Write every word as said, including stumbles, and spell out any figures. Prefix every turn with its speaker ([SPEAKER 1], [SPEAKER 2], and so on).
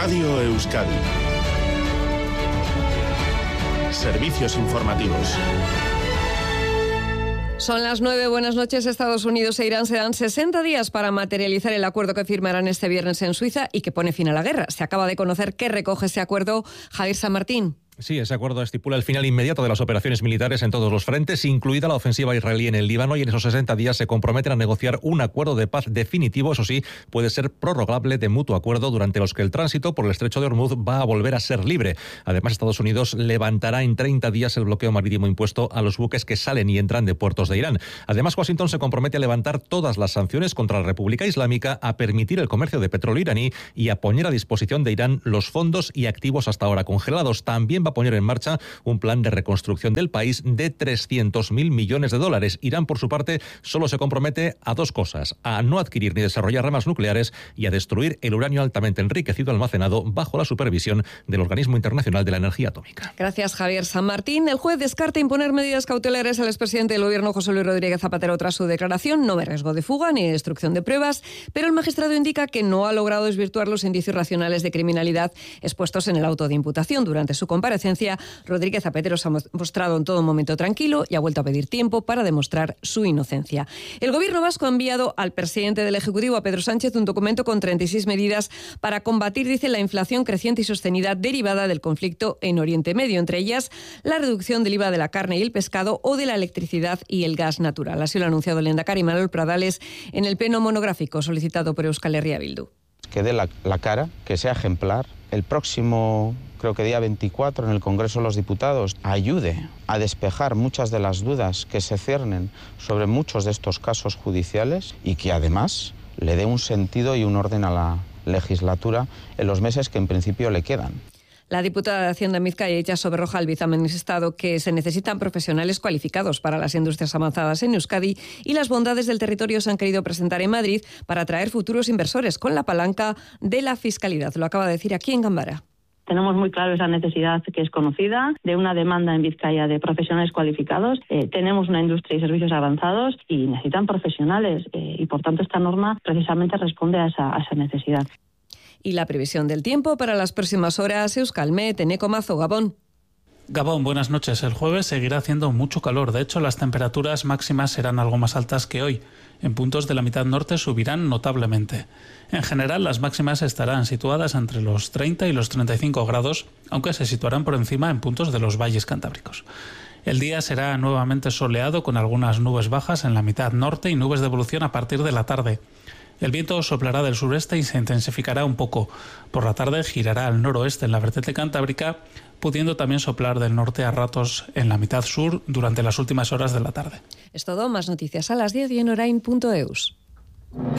[SPEAKER 1] Radio Euskadi. Servicios informativos.
[SPEAKER 2] Son las nueve, buenas noches. Estados Unidos e Irán se dan sesenta días para materializar el acuerdo que firmarán este viernes en Suiza y que pone fin a la guerra. Se acaba de conocer qué recoge ese acuerdo. Javier San Martín.
[SPEAKER 3] Sí, ese acuerdo estipula el final inmediato de las operaciones militares en todos los frentes, incluida la ofensiva israelí en el Líbano, y en esos sesenta días se comprometen a negociar un acuerdo de paz definitivo. Eso sí, puede ser prorrogable de mutuo acuerdo, durante los que el tránsito por el estrecho de Hormuz va a volver a ser libre. Además, Estados Unidos levantará en treinta días el bloqueo marítimo impuesto a los buques que salen y entran de puertos de Irán. Además, Washington se compromete a levantar todas las sanciones contra la República Islámica, a permitir el comercio de petróleo iraní y a poner a disposición de Irán los fondos y activos hasta ahora congelados. También va a poner en marcha un plan de reconstrucción del país de trescientos mil millones de dólares. Irán, por su parte, solo se compromete a dos cosas: a no adquirir ni desarrollar armas nucleares y a destruir el uranio altamente enriquecido almacenado bajo la supervisión del Organismo Internacional de la Energía Atómica.
[SPEAKER 2] Gracias, Javier San Martín. El juez descarta imponer medidas cautelares al expresidente del Gobierno, José Luis Rodríguez Zapatero, tras su declaración. No ve riesgo de fuga ni de destrucción de pruebas, pero el magistrado indica que no ha logrado desvirtuar los indicios racionales de criminalidad expuestos en el auto de imputación. Durante su comparecencia, Rodríguez Zapatero se ha mostrado en todo momento tranquilo y ha vuelto a pedir tiempo para demostrar su inocencia. El Gobierno vasco ha enviado al presidente del Ejecutivo, a Pedro Sánchez, un documento con treinta y seis medidas para combatir, dice, la inflación creciente y sostenida derivada del conflicto en Oriente Medio, entre ellas la reducción del I V A de la carne y el pescado o de la electricidad y el gas natural. Así lo ha anunciado el lehendakari Manuel Pradales en el pleno monográfico solicitado por Euskal Herria Bildu.
[SPEAKER 4] Que dé la, la cara, que sea ejemplar. El próximo, creo que día veinticuatro, en el Congreso de los Diputados, ayude a despejar muchas de las dudas que se ciernen sobre muchos de estos casos judiciales, y que además le dé un sentido y un orden a la legislatura en los meses que en principio le quedan.
[SPEAKER 2] La diputada de Hacienda en Vizcaya, Itxaso Berrojalbiz, ha manifestado que se necesitan profesionales cualificados para las industrias avanzadas en Euskadi, y las bondades del territorio se han querido presentar en Madrid para atraer futuros inversores con la palanca de la fiscalidad. Lo acaba de decir aquí en Gambara.
[SPEAKER 5] Tenemos muy claro esa necesidad que es conocida de una demanda en Vizcaya de profesionales cualificados. Eh, tenemos una industria y servicios avanzados y necesitan profesionales eh, y por tanto esta norma precisamente responde a esa, a esa necesidad.
[SPEAKER 2] Y la previsión del tiempo para las próximas horas. Euskalmet, Eneco Mazo, Gabón.
[SPEAKER 6] Gabón, buenas noches. El jueves seguirá haciendo mucho calor. De hecho, las temperaturas máximas serán algo más altas que hoy. En puntos de la mitad norte subirán notablemente. En general, las máximas estarán situadas entre los treinta y los treinta y cinco grados, aunque se situarán por encima en puntos de los valles cantábricos. El día será nuevamente soleado, con algunas nubes bajas en la mitad norte y nubes de evolución a partir de la tarde. El viento soplará del sureste y se intensificará un poco. Por la tarde girará al noroeste en la vertiente cantábrica, pudiendo también soplar del norte a ratos en la mitad sur durante las últimas horas de la tarde.
[SPEAKER 2] Es todo, más noticias a las diez y en orain punto eus.